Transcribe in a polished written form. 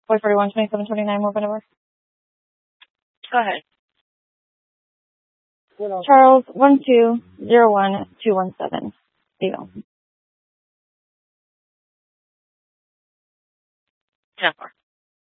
441, 2729, mobile number. Go ahead. Charles, 1201217. Legal. 10-4.